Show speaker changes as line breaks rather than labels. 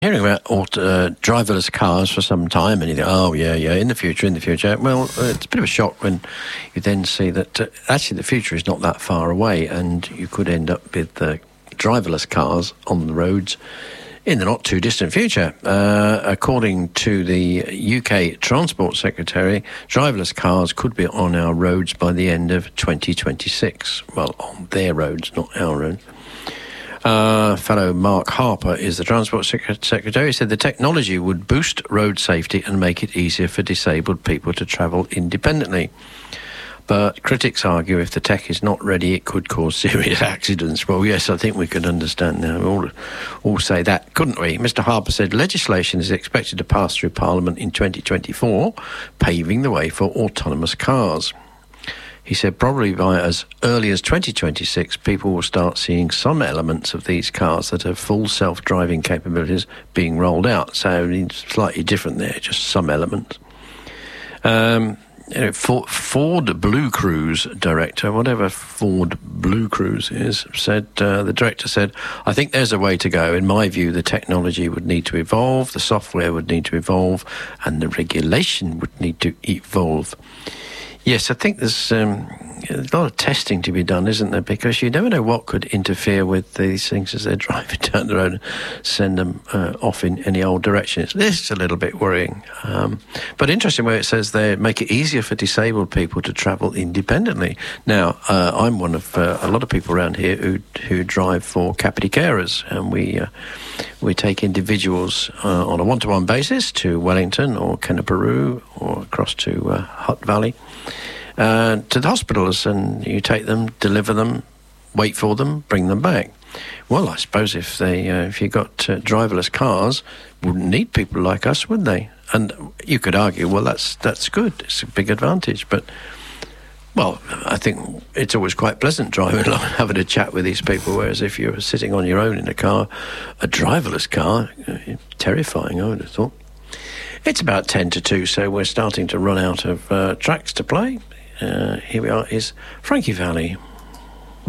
Hearing about driverless cars for some time, and you think, oh, yeah, in the future. Well, it's a bit of a shock when you then see that actually the future is not that far away, and you could end up with driverless cars on the roads in the not-too-distant future. According to the UK Transport Secretary, driverless cars could be on our roads by the end of 2026. Well, on their roads, not our roads. Fellow Mark Harper is the Transport Secretary. He said the technology would boost road safety and make it easier for disabled people to travel independently. But critics argue if the tech is not ready, it could cause serious accidents. Well, yes, I think we could understand now. We all say that, couldn't we? Mr. Harper said legislation is expected to pass through Parliament in 2024, paving the way for autonomous cars. He said probably by as early as 2026, people will start seeing some elements of these cars that have full self-driving capabilities being rolled out. So it's slightly different there, just some elements. Ford Blue Cruise director, whatever Ford Blue Cruise is, said, the director said, I think there's a way to go. In my view, the technology would need to evolve, the software would need to evolve, and the regulation would need to evolve. Yes, I think there's a lot of testing to be done, isn't there? Because you never know what could interfere with these things as they're driving down the road and send them off in any old direction. It's a little bit worrying. But interesting where it says they make it easier for disabled people to travel independently. Now, I'm one of a lot of people around here who drive for Capity Carers, and we take individuals on a one-to-one basis to Wellington or Kenepuru or across to Hutt Valley. To the hospitals, and you take them, deliver them, wait for them, bring them back. Well, I suppose if you got driverless cars, wouldn't need people like us, would they? And you could argue, well, that's good. It's a big advantage. But, well, I think it's always quite pleasant driving along and having a chat with these people, whereas if you're sitting on your own in a car, a driverless car, terrifying, I would have thought. It's about 10 to 2, so we're starting to run out of tracks to play. Here we are, is Frankie Valli.